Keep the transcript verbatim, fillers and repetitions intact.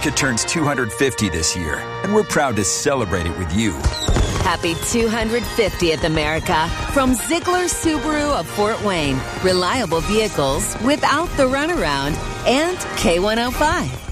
America turns two hundred fifty this year, and we're proud to celebrate it with you. Happy two hundred fiftieth, America. From Ziegler Subaru of Fort Wayne. Reliable vehicles without the runaround. And K one oh five.